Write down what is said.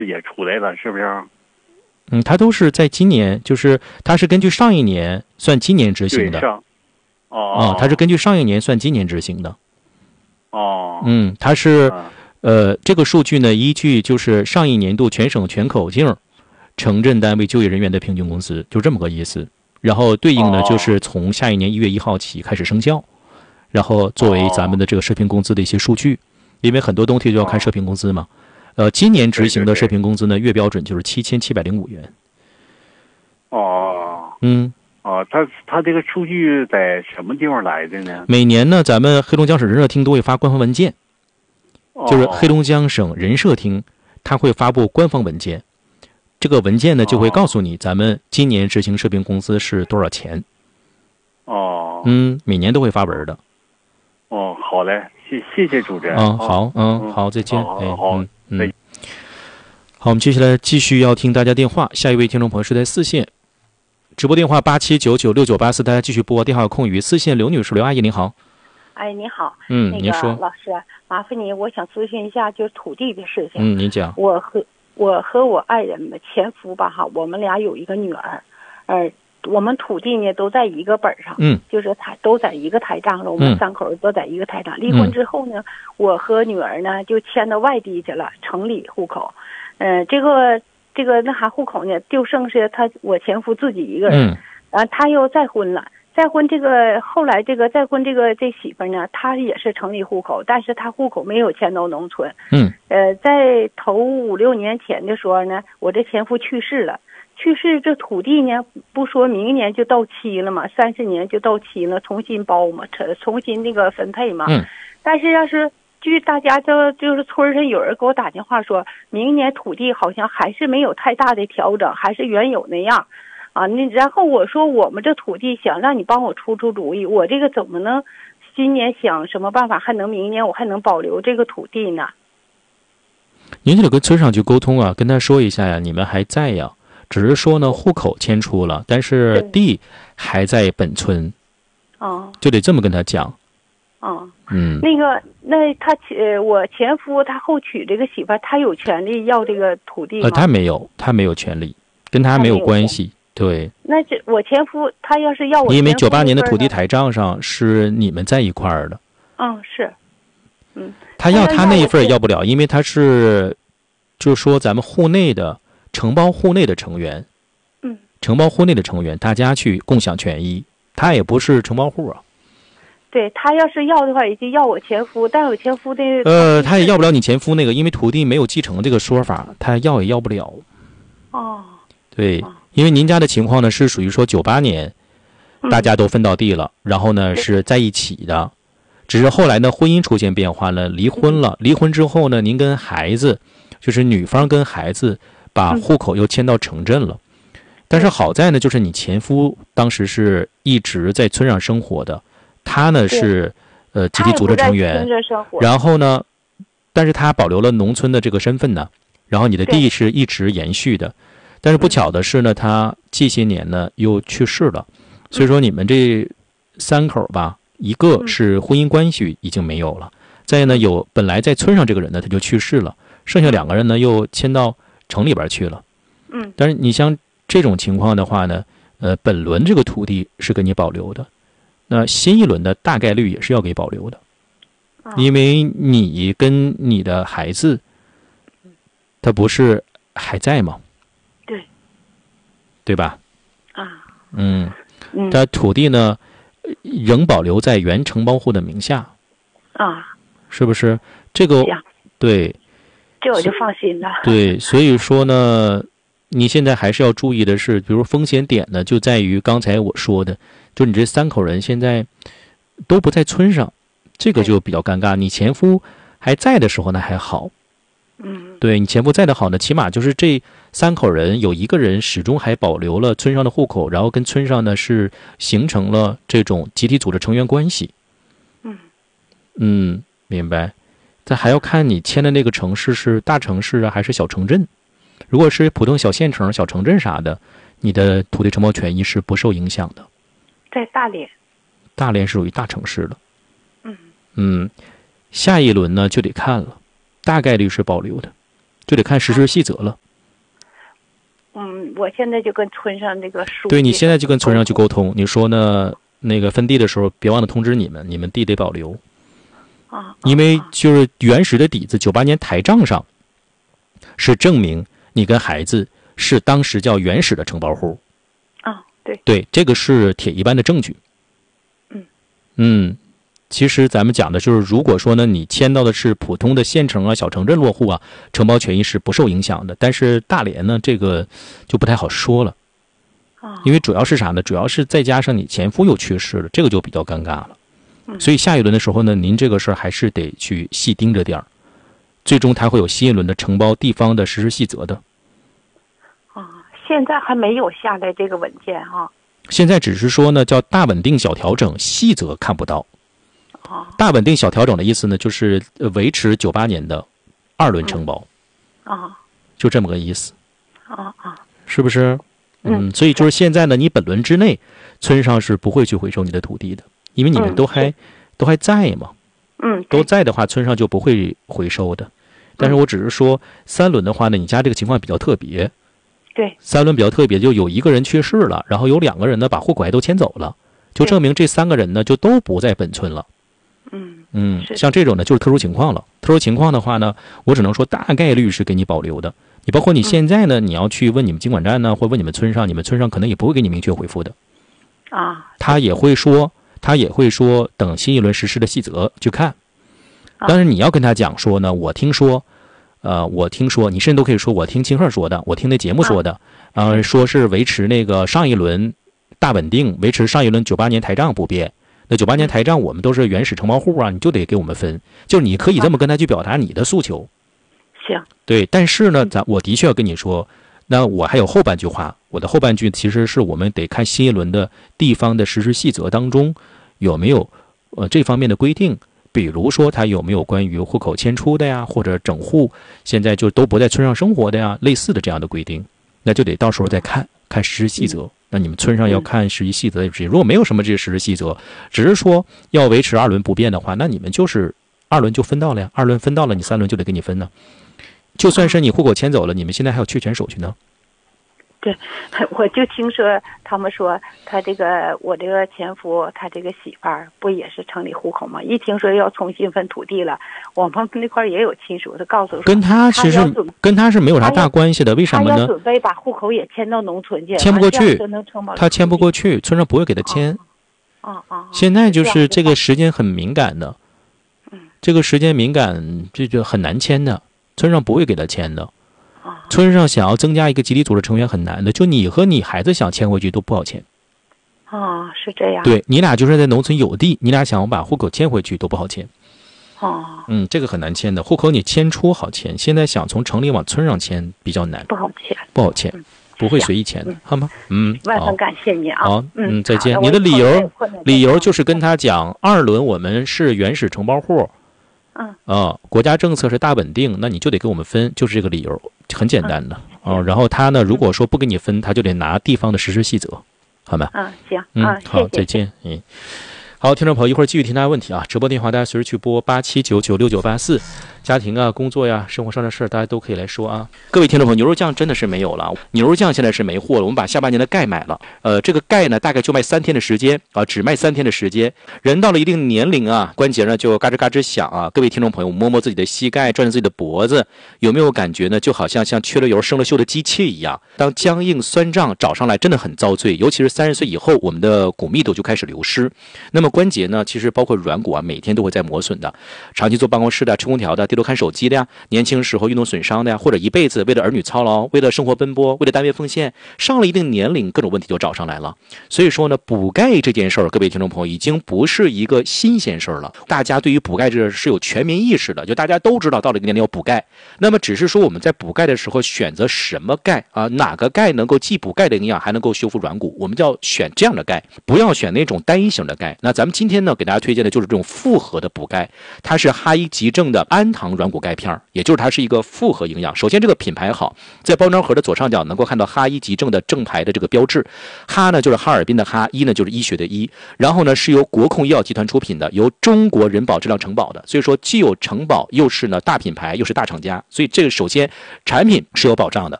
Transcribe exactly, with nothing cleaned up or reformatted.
也出来了，是不是？ 嗯，它都是在今年，就是它是根据上一年算今年执行的。 上哦、 啊，它是根据上一年算今年执行的。 哦， 嗯，它是、 啊、 呃，这个数据呢，依据就是上一年度全省全口径城镇单位就业人员的平均工资，就这么个意思。然后对应呢， 哦、 就是从下一年一月一号起开始生效，然后作为咱们的这个社平工资的一些数据，因为很多东西就要看社平工资嘛。呃，今年执行的社平工资呢，月标准就是七千七百零五元。 哦， 嗯。 哦，他他这个数据在什么地方来的呢？ 每年呢，咱们黑龙江省人社厅都会发官方文件，就是黑龙江省人社厅，它会发布官方文件。这个文件呢，就会告诉你咱们今年执行社平工资是多少钱。 哦， 嗯，每年都会发文的。 哦，好嘞，谢谢谢主持人。 嗯，好，嗯，好，再见。 哎，好， 嗯嗯。好，我们接下来继续要听大家电话。下一位听众朋友是在四线。直播电话八七九九六九八四，大家继续拨电话空余。四线刘女士，刘阿姨您好。 哎，你好。 嗯， 那个您说。 老师，麻烦你，我想咨询一下就是土地的事情。 嗯，您讲。 我和我和我爱人们前夫吧哈，我们俩有一个女儿，呃，我们土地呢都在一个本上， 嗯， 就是台都在一个台账了，我们三口都在一个台账。离婚之后呢，我和女儿呢就迁到外地去了，城里户口。嗯、呃，这个。这个那啥户口呢，就剩下他我前夫自己一个人，然后他又再婚了，再婚这个后来这个再婚这个这媳妇呢，她也是城里户口，但是她户口没有迁到农村。 嗯， 呃，在头五六年前的时候呢，我这前夫去世了，去世这土地呢，不说明年就到期了嘛，三十年就到期了，重新包嘛，重新那个分配嘛。 嗯， 但是要是。据大家就就是村上有人给我打电话说，明年土地好像还是没有太大的调整，还是原有那样，啊，那然后我说我们这土地想让你帮我出出主意，我这个怎么能今年想什么办法还能明年我还能保留这个土地呢？ 您就得跟村上去沟通啊，跟他说一下呀，你们还在呀，只是说呢户口迁出了，但是地还在本村， 哦， 就得这么跟他讲。 哦， 嗯， 那个，那他呃，我前夫他后娶这个媳妇，他有权利要这个土地吗？ 呃，他没有，他没有权利，跟他没有关系。对。 那这我前夫他要是要我， 因为九八年的土地台账上是你们在一块儿的。 嗯，是。嗯。 他要他那一份要不了，因为他是，就是说咱们户内的承包户内的成员。 嗯。 承包户内的成员，大家去共享权益，他也不是承包户啊。 对，他要是要的话，也就要我前夫，但我前夫的呃，他也要不了你前夫那个，因为土地没有继承这个说法，他要也要不了。 哦， 对， 哦、 因为您家的情况呢是属于说九八年，大家都分到地了， 嗯、 然后呢是在一起的，只是后来呢婚姻出现变化了，离婚了， 嗯、 离婚之后呢，您跟孩子，就是女方跟孩子把户口又迁到城镇了，嗯、但是好在呢，就是你前夫当时是一直在村上生活的。他呢是呃集体组织成员，然后呢，但是他保留了农村的这个身份呢，然后你的地是一直延续的，但是不巧的是呢，他这些年呢又去世了，所以说你们这三口吧，一个是婚姻关系已经没有了，再呢有本来在村上这个人呢他就去世了，剩下两个人呢又迁到城里边去了。 嗯， 但是你像这种情况的话呢，呃，本轮这个土地是给你保留的。那新一轮的大概率也是要给保留的，因为你跟你的孩子，他不是还在吗？ 对， 对吧？ 啊， 嗯，他土地呢仍保留在原承包户的名下， 啊， 是不是？这个对， 这我就放心了。 对，所以说呢，你现在还是要注意的是，比如风险点呢，就在于刚才我说的。就你这三口人现在都不在村上，这个就比较尴尬。你前夫还在的时候呢还好， 嗯， 对你前夫在的好呢，起码就是这三口人有一个人始终还保留了村上的户口，然后跟村上呢是形成了这种集体组织成员关系。 嗯嗯，明白。但还要看你迁的那个城市是大城市啊还是小城镇。如果是普通小县城、小城镇啥的，你的土地承包权益是不受影响的。 在大连， 大连是属于大城市了。 嗯嗯，下一轮呢就得看了，大概率是保留的， 就得看实施细则了。 嗯，我现在就跟村上这个书记， 对，你现在就跟村上去沟通，你说呢？那个分地的时候，别忘了通知你们，你们地得保留啊， 因为就是原始的底子，九八年台账上是证明你跟孩子是当时叫原始的承包户。 啊，对对，这个是铁一般的证据。 嗯嗯，其实咱们讲的就是，如果说呢，你签到的是普通的县城啊、小城镇落户啊，承包权益是不受影响的。但是大连呢，这个就不太好说了。因为主要是啥呢？主要是再加上你前夫又去世了，这个就比较尴尬了。所以下一轮的时候呢，您这个事儿还是得去细盯着点儿。最终它会有新一轮的承包地方的实施细则的。 啊，现在还没有下来这个文件哈、啊。 现在只是说呢，叫大稳定小调整，细则看不到。 啊， 大稳定小调整的意思呢，就是维持九八年的二轮承包。 啊， 就这么个意思。 啊啊， 是不是？嗯，所以就是现在呢，你本轮之内，村上是不会去回收你的土地的，因为你们都还、嗯、都还在嘛。 嗯， 都在的话，村上就不会回收的。但是我只是说，三轮的话呢，你家这个情况比较特别。 对， 三轮比较特别，就有一个人去世了，然后有两个人呢把户口还都迁走了，就证明这三个人呢就都不在本村了。 嗯嗯，像这种呢就是特殊情况了。特殊情况的话呢，我只能说大概率是给你保留的。你包括你现在呢，你要去问你们经管站呢，或问你们村上，你们村上可能也不会给你明确回复的。 啊， 他也会说，他也会说，等新一轮实施的细则去看。但是你要跟他讲说呢，我听说，呃，我听说，你甚至都可以说，我听清鹤说的，我听那节目说的，呃，说是维持那个上一轮大稳定，维持上一轮九八年台账不变。那九八年台账我们都是原始承包户啊，你就得给我们分，就是你可以这么跟他去表达你的诉求。 行， 对，但是呢，咱我的确要跟你说，那我还有后半句话，我的后半句其实是我们得看新一轮的地方的实施细则当中有没有呃这方面的规定，比如说它有没有关于户口迁出的呀，或者整户现在就都不在村上生活的呀，类似的这样的规定，那就得到时候再看看实施细则。那你们村上要看实施细则的事情，如果没有什么这些实施细则，只是说要维持二轮不变的话，那你们就是二轮就分到了呀，二轮分到了，你三轮就得给你分呢。就算是你户口迁走了，你们现在还有确权手续呢。 对，我就听说他们说他这个我这个前夫他这个媳妇儿不也是城里户口吗？一听说要重新分土地了，我们那块也有亲属，他告诉我跟他其实跟他是没有啥大关系的，为什么呢？ 他要准备把户口也迁到农村去， 迁不过去，他迁不过去，村上不会给他迁。 啊啊！ 现在就是这个时间很敏感的，这个时间敏感，这就很难迁的，村上不会给他迁的。村上想要增加一个集体组织成员很难的，就你和你孩子想迁回去都不好迁。 啊，是这样。 对，你俩就是在农村有地，你俩想把户口迁回去都不好迁。 哦， 嗯，这个很难迁的，户口你迁出好迁，现在想从城里往村上迁比较难， 不好迁， 不好迁，嗯、不会随意迁的，好吗？嗯， 万分感谢你啊。 好，嗯，再见。你的理由，理由就是跟他讲，二轮我们是原始承包户。 嗯啊，国家政策是大稳定，那你就得给我们分，就是这个理由，很简单的啊、嗯。然后他呢，如果说不给你分，他就得拿地方的实施细则，好吗？ 嗯，行， 嗯， 啊、 好，再见，嗯。好，听众朋友，一会儿继续听大家问题啊！直播电话大家随时去拨八七九九六九八四，家庭啊、工作呀、生活上的事儿，大家都可以来说啊。各位听众朋友，牛肉酱真的是没有了，牛肉酱现在是没货了。我们把下半年的钙买了，呃，这个钙呢大概就卖三天的时间啊，只卖三天的时间。人到了一定年龄啊，关节呢就嘎吱嘎吱响啊。各位听众朋友，摸摸自己的膝盖，转转自己的脖子，有没有感觉呢？就好像像缺了油、生了锈的机器一样，当僵硬酸胀找上来，真的很遭罪。尤其是三十岁以后，我们的骨密度就开始流失。那么关节呢，其实包括软骨啊，每天都会在磨损的。长期坐办公室的、吹空调的、低头看手机的呀，年轻时候运动损伤的呀，或者一辈子为了儿女操劳、为了生活奔波、为了单位奉献，上了一定年龄，各种问题就找上来了。所以说呢，补钙这件事儿，各位听众朋友已经不是一个新鲜事儿了。大家对于补钙这是有全民意识的，就大家都知道到了一个年龄要补钙。那么只是说我们在补钙的时候选择什么钙啊，哪个钙能够既补钙的营养，还能够修复软骨，我们就要选这样的钙，不要选那种单一型的钙。那咱们今天呢，给大家推荐的就是这种复合的补钙，它是哈医急症的氨糖糖软骨钙片，也就是它是一个复合营养。首先这个品牌好，在包装盒的左上角能够看到哈医急症的正牌的这个标志，哈呢就是哈尔滨的哈，医呢就是医学的医，然后呢是由国控医药集团出品的，由中国人保质量承保的，所以说既有承保又是呢大品牌又是大厂家，所以这个首先产品是有保障的。